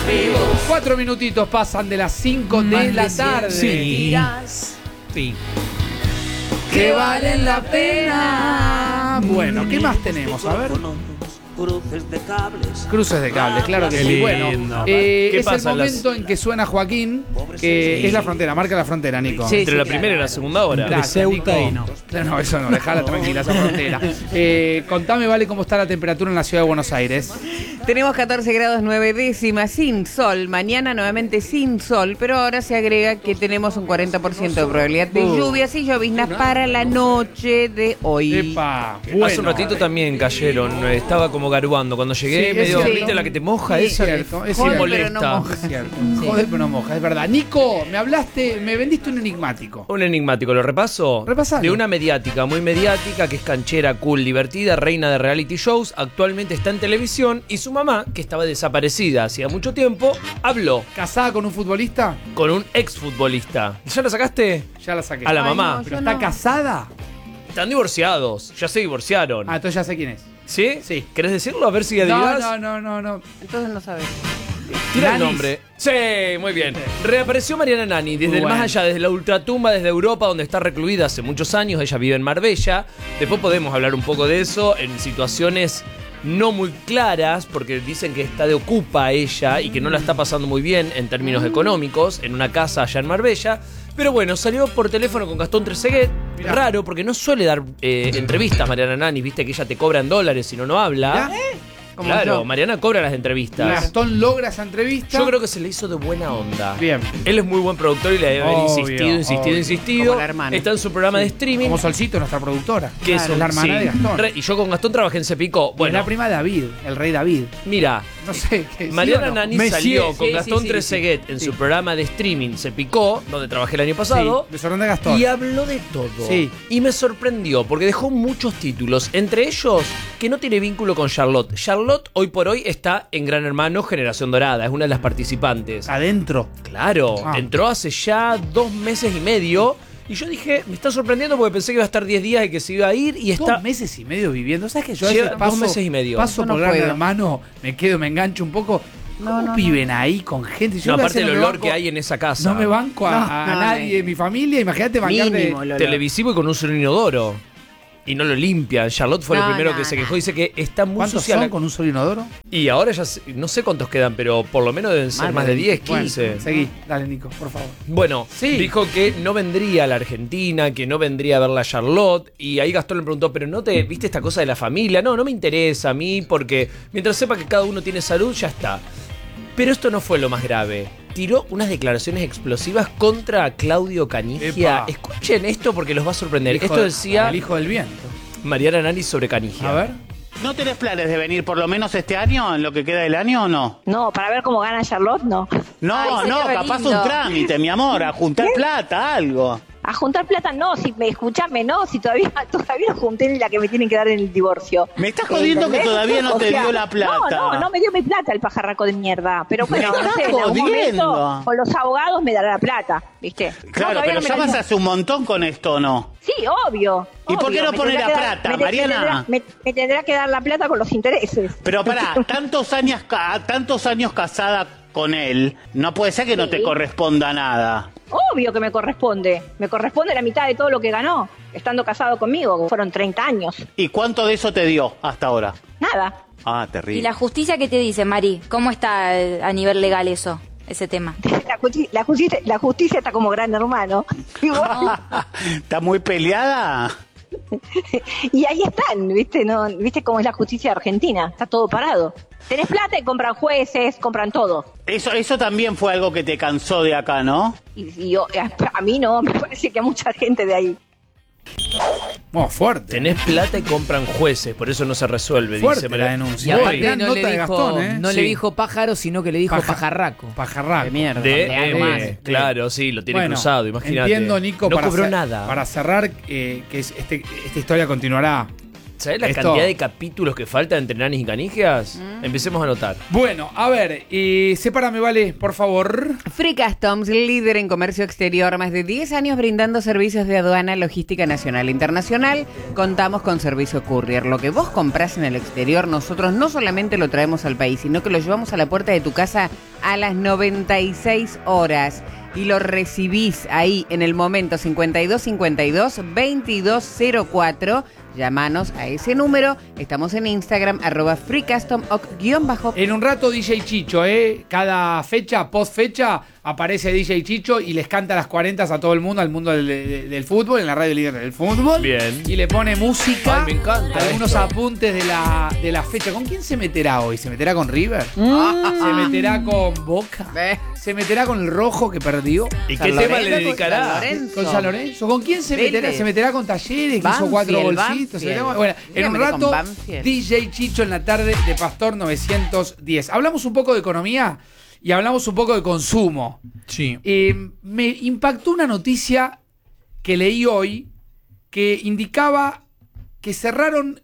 4 minutitos pasan de las 5 de la tarde. Sí. Sí. Que valen la pena. Bueno, ¿qué más tenemos? A ver. Cruces de cables. Cruces de cables, claro que Qué sí. lindo. Bueno, ¿Qué es pasa el en momento en que suena Joaquín, que es la frontera, marca la frontera, Nico. Sí. Entre la primera y la segunda hora. Gracias, Ceuta Nico. y no. No, eso no, dejala tranquila esa frontera. Contame, Vale, cómo está la temperatura en la ciudad de Buenos Aires. Tenemos 14 grados 9 décimas, sin sol. Mañana nuevamente sin sol, pero ahora se agrega que tenemos un 40% de probabilidad de lluvias y lloviznas para la noche de hoy. Epa, Hace un ratito también cayeron. Estaba como garuando. Cuando llegué, Sí, es medio, cierto. ¿viste la que te moja? Es Esa cierto, es Joder, cierto. pero no molesta. moja. Es cierto. Joder, pero no moja, es verdad. Nico, me vendiste un enigmático. Un enigmático, ¿lo repaso? Repasalo. De una mediática, muy mediática, que es canchera, cool, divertida, reina de reality shows, actualmente está en televisión y su mamá, que estaba desaparecida hacía mucho tiempo, habló ¿Casada con un futbolista? con un exfutbolista. ¿Ya lo sacaste? Ya la saqué. A la Ay, mamá. no, ¿Pero yo está no. casada? Están divorciados, ya se divorciaron. Ah, entonces ya sé quién es. ¿Sí? Sí. ¿Querés decirlo? A ver si No, adivinas. no. Entonces no sabes. Tira el Nanis. nombre. Sí, muy bien. Reapareció Mariana Nani desde Muy el más bueno. allá, desde la ultratumba, desde Europa, donde está recluida hace muchos años. Ella vive en Marbella. Después podemos hablar un poco de eso en situaciones no muy claras, porque dicen que está de ocupa ella y que no la está pasando muy bien en términos económicos en una casa allá en Marbella. Pero bueno, salió por teléfono con Gastón Trezeguet. Mirá. Raro, porque no suele dar entrevistas Mariana Nani. Viste que ella te cobra en dólares si no habla. ¿Ya? Como Claro, yo. Mariana cobra las Y entrevistas. Gastón logra esa entrevista. Yo creo que se le hizo de buena onda. Bien. Él es muy buen productor y le debe haber Obvio, obvio. insistido. Como la hermana. Está en su programa de streaming. Como Solcito, nuestra productora. que Claro, es la hermana sí. de Gastón. Y yo con Gastón trabajé en Cepicó. Bueno, es Bueno, la prima de David, el rey David. mira, No sé qué. Mariana ¿sí o no? Nani Messier. salió con sí, Gastón sí, Trezeguet en sí. su programa de streaming Cepicó, donde trabajé el año pasado. Sí, desorden de Gastón. Y habló de todo. Sí. Y me sorprendió porque dejó muchos títulos. Entre ellos, que no tiene vínculo con Charlotte. Charlotte, hoy por hoy, está en Gran Hermano Generación Dorada. Es una de las participantes. Adentro. Claro, Ah. entró hace ya 2 meses y medio. Y yo dije, me está sorprendiendo porque pensé que iba a estar 10 días y que se iba a ir. Y está. 2 meses y medio viviendo. ¿Sabes que yo a Lleva veces 2 paso, meses y medio. paso Yo no por Gran puedo. Hermano, me engancho un poco? ¿Cómo viven ahí con gente? Yo No, a aparte veces del no me olor banco- que hay en esa casa. No me banco a, No, a no, nadie de mi familia. Imagínate bancarte. Mínimo, Lolo. Televisivo y con un solo inodoro. Y no lo limpian. Charlotte fue lo No, primero no, que se no. quejó. Dice que está muy ¿Cuántos sucia. son con un solo inodoro? Y ahora ya no sé cuántos quedan, pero por lo menos deben ser Madre más de mía. 10, 15. Bueno, seguí. Dale, Nico, por favor. Bueno, Sí. dijo que no vendría a la Argentina, que no vendría a verla a Charlotte. Y ahí Gastón le preguntó, ¿pero no te viste esta cosa de la familia? No, no me interesa a mí, porque mientras sepa que cada uno tiene salud, ya está. Pero esto no fue lo más grave. Tiró unas declaraciones explosivas contra Claudio Canigia. Epa. Escuchen esto porque los va a sorprender. El hijo Esto de- decía El hijo del viento. Mariana Nani sobre Canigia. A ver. ¿No tenés planes de venir por lo menos este año, en lo que queda del año o no? No, para ver cómo gana Charlotte, no. No, Ay, sería no, re capaz lindo. un trámite, mi amor, a juntar plata, algo. A juntar plata no, si me escuchame, no, si todavía no junté ni la que me tienen que dar en el divorcio. Me estás jodiendo que ¿Entendés? todavía no O te sea, dio la plata. No me dio mi plata el pajarraco de mierda. Pero bueno, Me no sé, estás en algún jodiendo. momento con los abogados me dará la plata, ¿viste? No, Claro, todavía pero no me ya la vas dio. hace un montón con esto, ¿o no? Sí, obvio. ¿Y por qué no Me pone tendrá la que dar- plata, me Mariana? me tendrá que dar la plata con los intereses. Pero pará, tantos años casada con él, no puede ser que no te Sí. corresponda nada. Obvio que me corresponde. Me corresponde la mitad de todo lo que ganó, estando casado conmigo, que fueron 30 años. ¿Y cuánto de eso te dio hasta ahora? Nada. Ah, ¿Y terrible. la justicia qué te dice, Mari? ¿Cómo está a nivel legal eso, ese tema? La justicia está como gran hermano. Y, bueno, ¿Está muy peleada? y ahí están, ¿viste? ¿No? ¿Viste cómo es la justicia argentina? Está todo parado. Tenés plata y compran jueces, compran todo. Eso también fue algo que te cansó de acá, ¿no? A mí no, me parece que a mucha gente de ahí. Oh, fuerte. Tenés plata y compran jueces, por eso no se resuelve, Fuerte dice la Mariana. denuncia. Y Voy. aparte Gran no nota le de dijo, Gastón, ¿eh? no Sí. le dijo pájaro, sino que le dijo pajarraco. Pajarraco. De mierda. De de M, más. claro, sí, lo tiene Bueno, cruzado, imagínate. Entiendo, Nico, no para cobró cer- nada. Para cerrar, que esta historia continuará ¿Sabés la Esto- cantidad de capítulos que faltan entre nanis y canigias? Empecemos a anotar. Bueno, a ver, sepárame, vale, por favor. Free Customs, líder en comercio exterior, más de 10 años brindando servicios de aduana, logística nacional e internacional. Contamos con servicio courier. Lo que vos comprás en el exterior, nosotros no solamente lo traemos al país, sino que lo llevamos a la puerta de tu casa a las 96 horas. Y lo recibís ahí en el momento 5252-2204. Llámanos a ese número. Estamos en Instagram, @freecustom_. En un rato DJ Chicho, cada fecha, post fecha, aparece DJ Chicho y les canta las 40 a todo el mundo, al mundo del fútbol, en la radio líder del fútbol. Bien. Y le pone música. Ay, me encanta algunos esto. apuntes de la fecha. ¿Con quién se meterá hoy? ¿Se meterá con River? ¿Se meterá con Boca? ¿Se meterá con el Rojo que perdió? ¿Y San qué tema Lorenzo, le dedicará? San Lorenzo. ¿Con San Lorenzo? ¿Con quién se meterá? Vélez. ¿Se meterá con Talleres, que hizo 4 Banfield, golcitos? ¿Se meterá con- Bueno, en un Dígame con rato, Banfield. DJ Chicho en la tarde de Pastor 910. Hablamos un poco de economía y hablamos un poco de consumo. Sí. Me impactó una noticia que leí hoy que indicaba que cerraron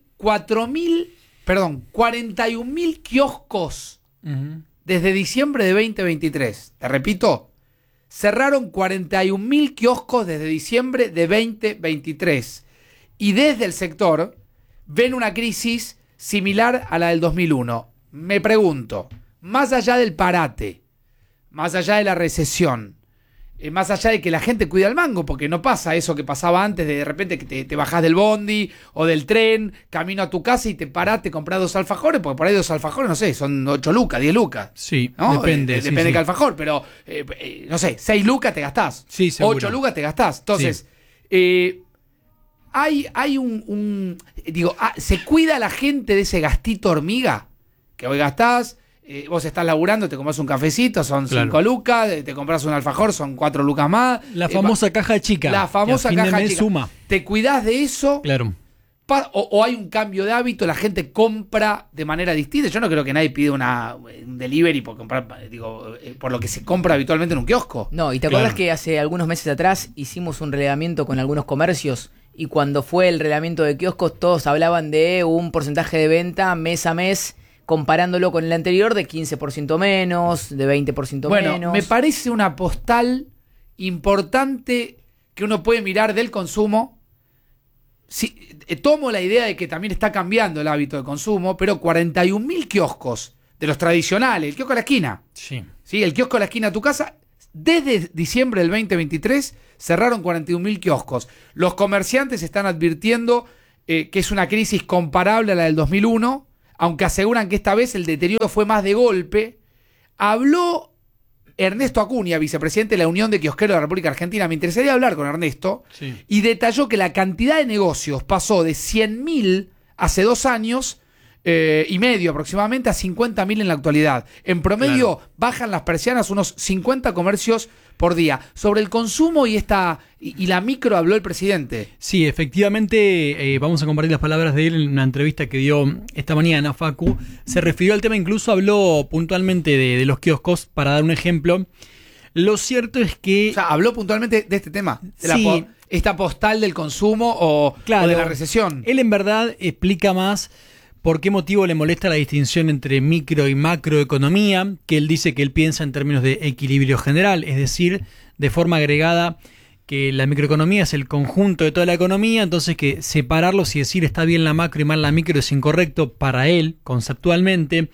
41.000 kioscos desde diciembre de 2023. Te repito, cerraron 41.000 kioscos desde diciembre de 2023. Y desde el sector ven una crisis similar a la del 2001. Me pregunto, más allá del parate, más allá de la recesión, más allá de que la gente cuida el mango, porque no pasa eso que pasaba antes de repente que te bajás del bondi o del tren, camino a tu casa y te parás, te comprás 2 alfajores, porque por ahí 2 alfajores, no sé, son 8 lucas, 10 lucas. Sí, ¿No? depende. sí, Depende de sí. qué alfajor, pero no sé, 6 lucas te gastás. Sí, seguro. 8 lucas te gastás. Entonces, hay se cuida la gente de ese gastito hormiga que hoy gastás. Vos estás laburando, te compras un cafecito, son 5 Claro. lucas, te compras un alfajor, son 4 lucas más. La famosa caja chica. La famosa que a fin de caja mes chica. suma. ¿Te cuidás de eso? Claro. O hay un cambio de hábito, la gente compra de manera distinta. Yo no creo que nadie pide un delivery por comprar, por lo que se compra habitualmente en un kiosco. No, y te Claro. acuerdas que hace algunos meses atrás hicimos un relevamiento con algunos comercios y cuando fue el relevamiento de kioscos todos hablaban de un porcentaje de venta mes a mes comparándolo con el anterior de 15% menos, de 20% Bueno, menos. me parece una postal importante que uno puede mirar del consumo. Sí, tomo la idea de que también está cambiando el hábito de consumo, pero 41.000 kioscos de los tradicionales, el kiosco a la esquina, Sí. ¿sí? El kiosco a la esquina de tu casa, desde diciembre del 2023 cerraron 41.000 kioscos. Los comerciantes están advirtiendo que es una crisis comparable a la del 2001, aunque aseguran que esta vez el deterioro fue más de golpe. Habló Ernesto Acuña, vicepresidente de la Unión de Kiosqueros de la República Argentina. Me interesaría hablar con Ernesto. Sí. Y detalló que la cantidad de negocios pasó de 100.000 hace 2 años y medio aproximadamente a 50.000 en la actualidad. En promedio bajan las persianas unos 50 comercios por día. Sobre el consumo y la micro habló el presidente. Sí, efectivamente, vamos a compartir las palabras de él en una entrevista que dio esta mañana, Facu. Se refirió al tema, incluso habló puntualmente de los kioscos, para dar un ejemplo. Lo cierto es que... O sea, habló puntualmente de este tema, de Sí. esta postal del consumo o de la recesión. Él en verdad explica más por qué motivo le molesta la distinción entre micro y macroeconomía, que él dice que él piensa en términos de equilibrio general, es decir, de forma agregada, que la microeconomía es el conjunto de toda la economía, entonces que separarlos y decir está bien la macro y mal la micro es incorrecto para él, conceptualmente.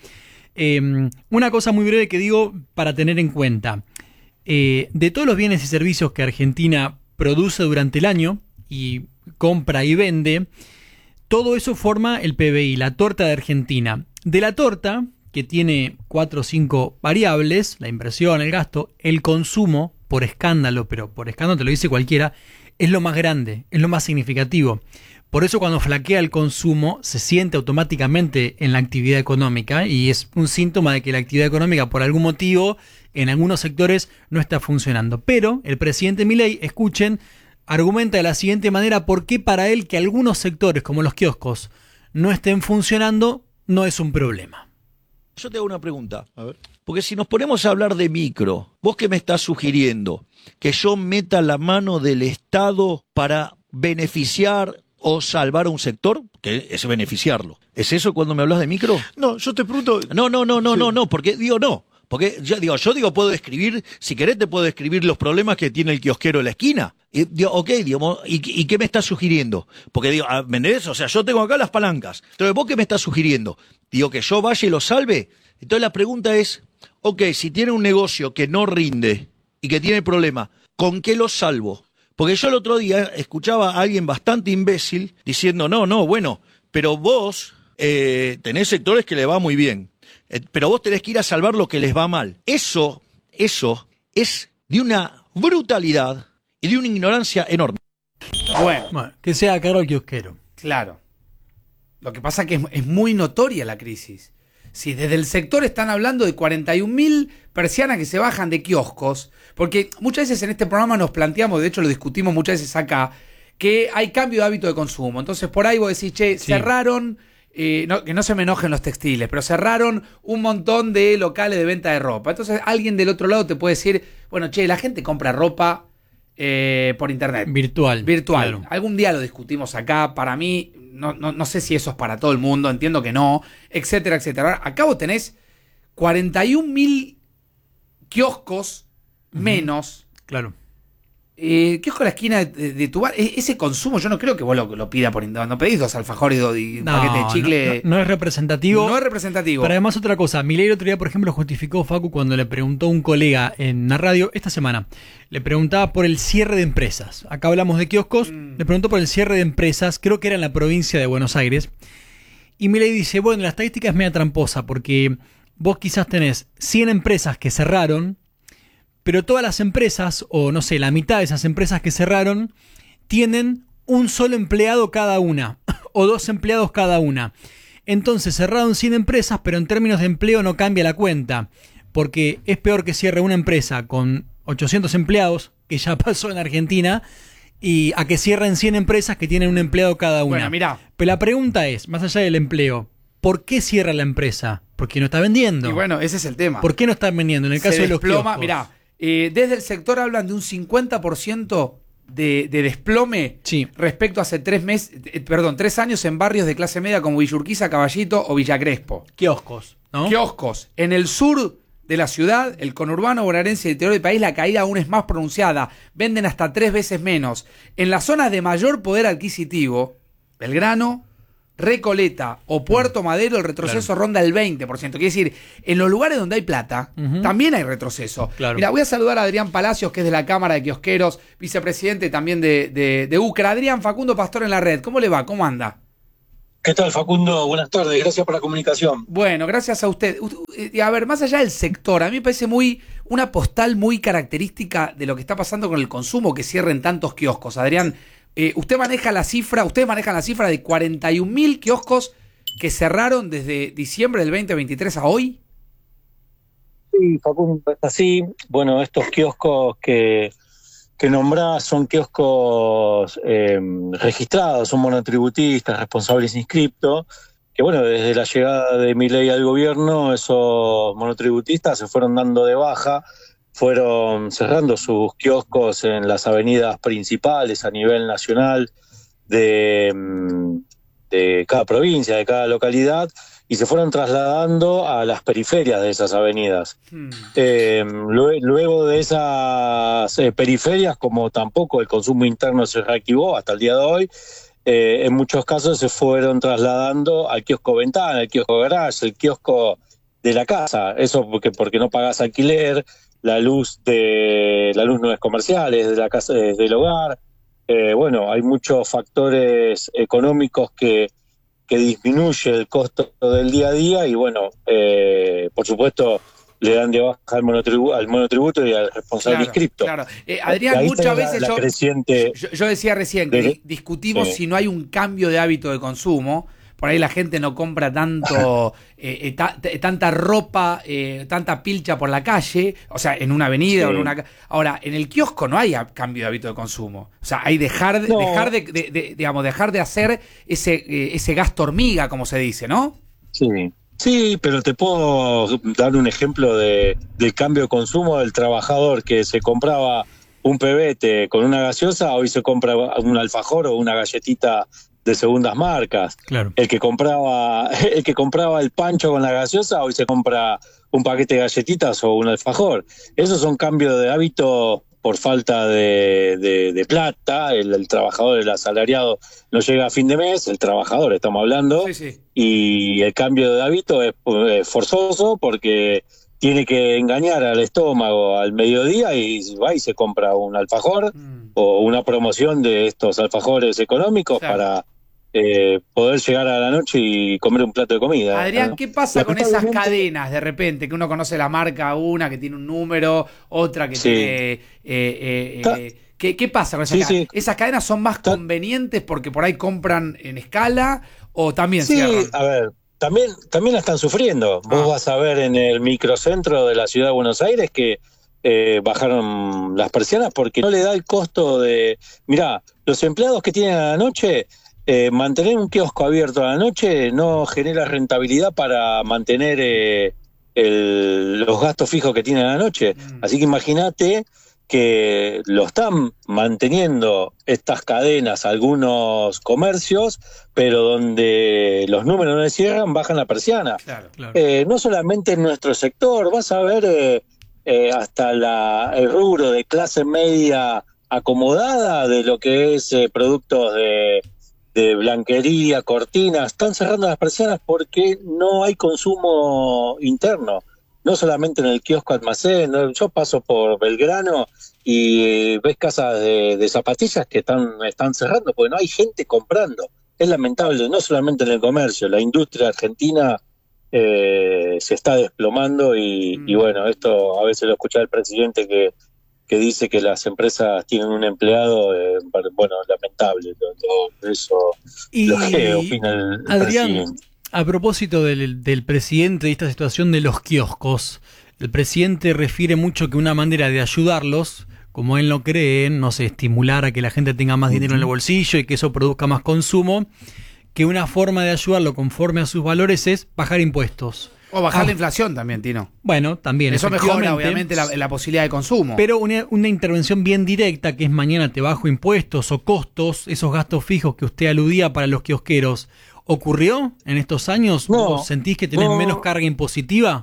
Una cosa muy breve que digo para tener en cuenta. De todos los bienes y servicios que Argentina produce durante el año y compra y vende, todo eso forma el PBI, la torta de Argentina. De la torta, que tiene 4 o 5 variables, la inversión, el gasto, el consumo, por escándalo, pero por escándalo te lo dice cualquiera, es lo más grande, es lo más significativo. Por eso cuando flaquea el consumo se siente automáticamente en la actividad económica y es un síntoma de que la actividad económica por algún motivo en algunos sectores no está funcionando. Pero el presidente Milei, escuchen, argumenta de la siguiente manera por qué para él que algunos sectores como los kioscos no estén funcionando no es un problema. Yo te hago una pregunta. A ver. Porque si nos ponemos a hablar de micro, ¿vos qué me estás sugiriendo? ¿Que yo meta la mano del Estado para beneficiar o salvar a un sector que es beneficiarlo. ¿Es eso cuando me hablas de micro? No, yo te pregunto... No, porque digo no. Porque yo digo, puedo escribir, si querés te puedo escribir los problemas que tiene el kiosquero en la esquina. Y digo, ok, digamos, ¿y qué me estás sugiriendo? Porque digo, ¿me entendés? O sea, yo tengo acá las palancas. Entonces, ¿vos qué me estás sugiriendo? Digo, que yo vaya y lo salve. Entonces la pregunta es, ok, si tiene un negocio que no rinde y que tiene problema, ¿con qué lo salvo? Porque yo el otro día escuchaba a alguien bastante imbécil diciendo, bueno, pero vos tenés sectores que le va muy bien. Pero vos tenés que ir a salvar lo que les va mal. Eso es de una brutalidad y de una ignorancia enorme. Bueno, que sea caro el kiosquero. Claro. Lo que pasa es que es muy notoria la crisis. Si desde el sector están hablando de 41.000 persianas que se bajan de kioscos, porque muchas veces en este programa nos planteamos, de hecho lo discutimos muchas veces acá, que hay cambio de hábito de consumo. Entonces por ahí vos decís, che, sí, cerraron... que no se me enojen los textiles, pero cerraron un montón de locales de venta de ropa. Entonces alguien del otro lado te puede decir, bueno, che, la gente compra ropa por internet. Virtual. Claro. Algún día lo discutimos acá. Para mí, no sé si eso es para todo el mundo, entiendo que no, etcétera, etcétera. Ahora, acá vos tenés 41.000 kioscos menos. Claro. Kiosco a la esquina de tu bar, ese consumo yo no creo que vos lo pida por internet. No pedís 2 alfajores y un paquete de chicle. No es representativo. No es representativo. Pero además otra cosa, Milei el otro día, por ejemplo, justificó, Facu, cuando le preguntó a un colega en la radio, esta semana, le preguntaba por el cierre de empresas. Acá hablamos de kioscos, le preguntó por el cierre de empresas, creo que era en la provincia de Buenos Aires. Y Milei dice, bueno, la estadística es media tramposa, porque vos quizás tenés 100 empresas que cerraron, pero todas las empresas, o no sé, la mitad de esas empresas que cerraron, tienen un solo empleado cada una, o 2 empleados cada una. Entonces cerraron 100 empresas, pero en términos de empleo no cambia la cuenta, porque es peor que cierre una empresa con 800 empleados, que ya pasó en Argentina, y a que cierren 100 empresas que tienen un empleado cada una. Bueno, mirá. Pero la pregunta es, más allá del empleo, ¿por qué cierra la empresa? Porque no está vendiendo. Y bueno, ese es el tema. ¿Por qué no están vendiendo? En el caso de los kioscos. Mirá, desde el sector hablan de un 50% de desplome respecto a hace 3 años en barrios de clase media como Villa Urquiza, Caballito o Villa Crespo. Kioscos, ¿no? Kioscos. En el sur de la ciudad, el conurbano bonaerense y el interior del país, la caída aún es más pronunciada. Venden hasta 3 veces menos. En las zonas de mayor poder adquisitivo, Belgrano, Recoleta o Puerto Madero, el retroceso ronda el 20%. Quiere decir, en los lugares donde hay plata, también hay retroceso. Claro. Mira, voy a saludar a Adrián Palacios, que es de la Cámara de Kiosqueros, vicepresidente también de UCRA. Adrián, Facundo Pastor en la red. ¿Cómo le va? ¿Cómo anda? ¿Qué tal, Facundo? Buenas tardes. Gracias por la comunicación. Bueno, gracias a usted. A ver, más allá del sector, a mí me parece una postal muy característica de lo que está pasando con el consumo, que cierren tantos kioscos. Adrián, ustedes manejan la cifra de 41.000 kioscos que cerraron desde diciembre del 2023 a hoy. Sí, Facundo, es así. Bueno, estos kioscos que nombrás son kioscos registrados, son monotributistas, responsables inscriptos, que bueno, desde la llegada de Milei al gobierno, esos monotributistas se fueron dando de baja, fueron cerrando sus kioscos en las avenidas principales a nivel nacional de cada provincia, de cada localidad, y se fueron trasladando a las periferias de esas avenidas. Luego de esas periferias, como tampoco el consumo interno se reactivó hasta el día de hoy, en muchos casos se fueron trasladando al kiosco ventana, al kiosco garage, el kiosco de la casa. Eso porque no pagás alquiler, la luz no es comercial, es de la casa, es del hogar. Bueno, hay muchos factores económicos que disminuye el costo del día a día y bueno, por supuesto le dan de baja al monotributo y al responsable inscripto. Claro. Adrián, muchas veces yo decía recién que discutimos si no hay un cambio de hábito de consumo. Por ahí la gente no compra tanto tanta ropa, tanta pilcha por la calle, o sea, en una avenida o en una... Ahora, en el kiosco no hay cambio de hábito de consumo. O sea, hay dejar de hacer ese gasto hormiga, como se dice, ¿no? Sí, pero te puedo dar un ejemplo del cambio de consumo del trabajador que se compraba un pebete con una gaseosa, hoy se compra un alfajor o una galletita de segundas marcas. Claro. El que compraba el pancho con la gaseosa, hoy se compra un paquete de galletitas o un alfajor. Esos son cambios de hábito por falta de plata. El trabajador, el asalariado, no llega a fin de mes, el trabajador estamos hablando, y el cambio de hábito es forzoso porque tiene que engañar al estómago al mediodía y va y se compra un alfajor o una promoción de estos alfajores económicos para poder llegar a la noche y comer un plato de comida. Adrián, ¿qué pasa con esas cadenas de repente? Que uno conoce la marca, una que tiene un número, otra que tiene... ¿Qué pasa con esas cadenas? ¿Esas cadenas son más convenientes porque por ahí compran en escala o también cierran? A ver, también la están sufriendo. Vos vas a ver en el microcentro de la ciudad de Buenos Aires que bajaron las persianas porque no le da el costo de... Mirá, los empleados que tienen a la noche... mantener un kiosco abierto a la noche no genera rentabilidad para mantener los gastos fijos que tiene a la noche. Así que imagínate que lo están manteniendo estas cadenas, algunos comercios, pero donde los números no le cierran, bajan la persiana. Claro. No solamente en nuestro sector, vas a ver hasta el rubro de clase media acomodada de lo que es productos de blanquería, cortinas, están cerrando las persianas porque no hay consumo interno, no solamente en el kiosco almacén. Yo paso por Belgrano y ves casas de zapatillas que están cerrando porque no hay gente comprando. Es lamentable, no solamente en el comercio, la industria argentina se está desplomando y bueno, esto a veces lo escucha el presidente que dice que las empresas tienen un empleado, bueno, lamentable, eso lo que opina el Adrián, presidente. A propósito del presidente y esta situación de los kioscos, el presidente refiere mucho que una manera de ayudarlos, como él no cree, no sé, estimular a que la gente tenga más dinero en el bolsillo y que eso produzca más consumo, que una forma de ayudarlo conforme a sus valores es bajar impuestos. O bajar la inflación también, Tino. Bueno, también. Eso mejora, obviamente, la posibilidad de consumo. Pero una intervención bien directa, que es mañana te bajo impuestos o costos, esos gastos fijos que usted aludía para los kiosqueros, ¿ocurrió en estos años? No, ¿Vos sentís que tenés menos carga impositiva?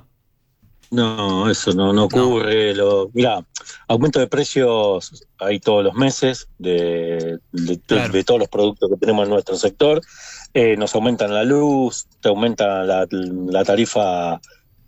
No, eso no ocurre. Mirá, aumento de precios hay todos los meses de todos los productos que tenemos en nuestro sector. Nos aumentan la luz, te aumentan la tarifa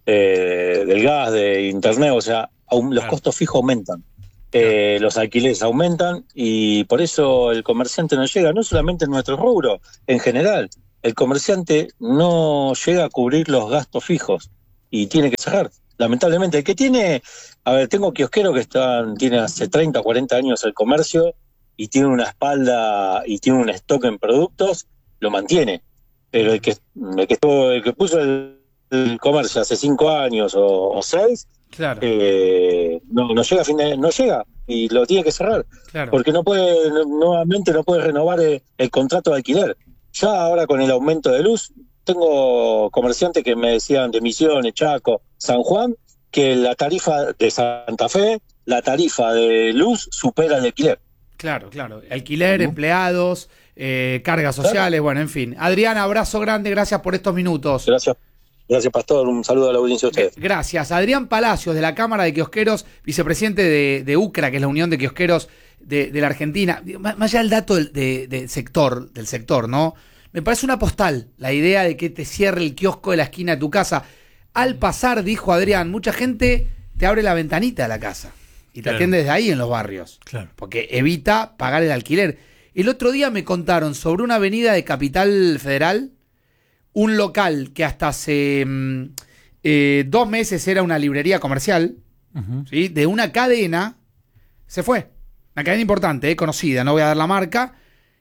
del gas, de internet, o sea, los costos fijos aumentan. Los alquileres aumentan y por eso el comerciante no llega, no solamente en nuestro rubro, en general. El comerciante no llega a cubrir los gastos fijos y tiene que cerrar. Lamentablemente, el que tiene... A ver, tengo kiosqueros que tiene hace 30 o 40 años el comercio y tiene una espalda y tiene un stock en productos, lo mantiene. Pero el que puso el comercio hace 5 años o 6, claro. No llega no llega y lo tiene que cerrar. Claro. Porque nuevamente no puede renovar el contrato de alquiler. Ya ahora con el aumento de luz, tengo comerciantes que me decían de Misiones, Chaco, San Juan, que la tarifa de Santa Fe, la tarifa de luz supera el alquiler. Claro. Alquiler, empleados, cargas sociales, bueno, en fin. Adrián, abrazo grande, gracias por estos minutos. Gracias, Pastor. Un saludo a la audiencia de ustedes. Gracias. Adrián Palacios, de la Cámara de Kiosqueros, vicepresidente de UCRA, que es la Unión de Kiosqueros de la Argentina. Más allá del dato del sector, ¿no? Me parece una postal la idea de que te cierre el kiosco de la esquina de tu casa. Al pasar, dijo Adrián, mucha gente te abre la ventanita de la casa y te atiende desde ahí en los barrios. Claro. Porque evita pagar el alquiler. El otro día me contaron sobre una avenida de Capital Federal, un local que hasta hace 2 meses era una librería comercial, ¿sí? De una cadena, se fue. Una cadena importante, conocida, no voy a dar la marca.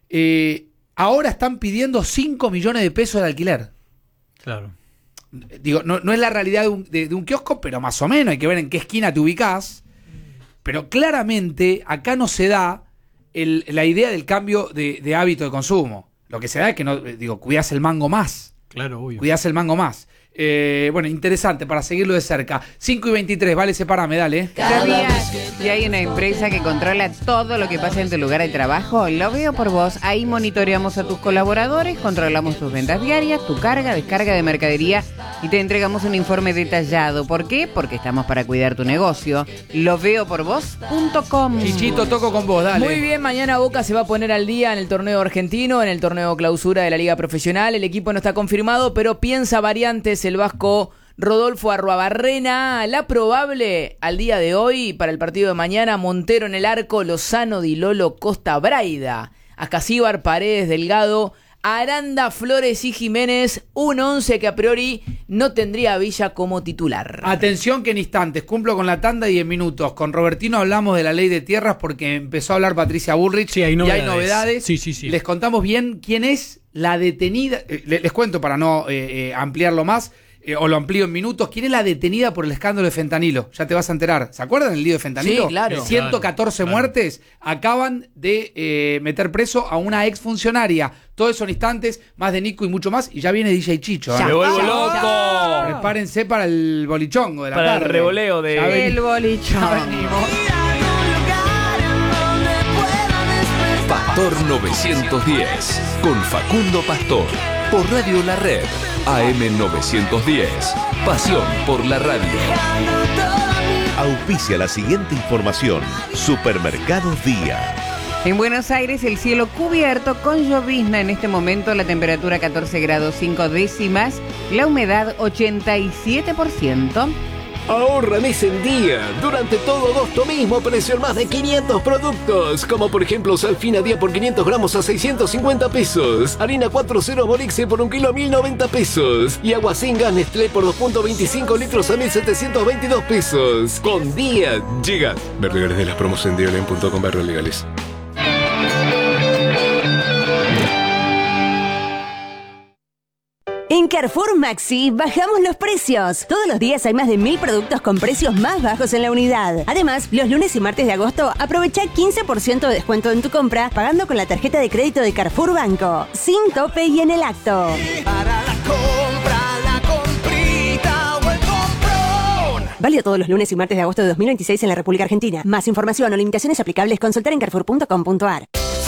Ahora están pidiendo 5 millones de pesos de alquiler. Claro. Digo, no es la realidad de un kiosco, pero más o menos hay que ver en qué esquina te ubicás. Pero claramente acá no se da la idea del cambio de hábito de consumo. Lo que se da es que cuidás el mango más. Claro, obvio. Cuidás el mango más. bueno, interesante para seguirlo de cerca. 5:23, vale, separame, dale. ¿Sabías que hay una empresa que controla todo lo que pasa en tu lugar de trabajo? Lo veo por vos. Ahí monitoreamos a tus colaboradores, controlamos tus ventas diarias, tu carga, descarga de mercadería y te entregamos un informe detallado. ¿Por qué? Porque estamos para cuidar tu negocio. Loveoporvos.com. Chichito, toco con vos, dale. Muy bien, mañana Boca se va a poner al día en el torneo argentino, en el torneo clausura de la Liga Profesional. El equipo no está confirmado, pero piensa variantes el vasco Rodolfo Arruabarrena. La probable al día de hoy para el partido de mañana: Montero en el arco, Lozano, Di Lolo, Costa, Braida, Acasíbar, Paredes, Delgado, Aranda, Flores y Jiménez. Un 11 que a priori no tendría a Villa como titular. Atención que en instantes, cumplo con la tanda y en minutos. Con Robertino hablamos de la ley de tierras porque empezó a hablar Patricia Bullrich. Sí, hay novedades. Y hay novedades. Sí. Les contamos bien quién es la detenida. Les cuento para no ampliarlo más. O lo amplío en minutos. ¿Quién es la detenida por el escándalo de fentanilo? Ya te vas a enterar. ¿Se acuerdan del lío de fentanilo? Sí, claro. 114 muertes. Acaban de meter preso a una exfuncionaria. Todo eso en instantes, más de Nico y mucho más. Y ya viene DJ Chicho. ¡Me vuelvo loco! Prepárense para el bolichongo de la Para tarde. el revoleo de... El bolichón. Pastor 910 con Facundo Pastor por Radio La Red AM 910. Pasión por la radio. Auspicia la siguiente información. Supermercados Día. En Buenos Aires el cielo cubierto con llovizna. En este momento la temperatura 14 grados 5 décimas. La humedad 87%. Ahorra mes en día. Durante todo agosto mismo precio en más de 500 productos. Como por ejemplo Salfina Día por 500 gramos a 650 pesos. Harina 4.0 Bolixe por 1 kilo a 1090 pesos. Y agua sin gas Nestlé por 2.25 litros a 1722 pesos. Con Día llega. Ver legales de las promos en diolen.com /legales. En Carrefour Maxi bajamos los precios. Todos los días hay más de 1000 productos con precios más bajos en la unidad. Además, los lunes y martes de agosto aprovecha 15% de descuento en tu compra pagando con la tarjeta de crédito de Carrefour Banco. Sin tope y en el acto. Para la compra, la comprita o el comprón. Válido todos los lunes y martes de agosto de 2026 en la República Argentina. Más información o limitaciones aplicables consultar en carrefour.com.ar.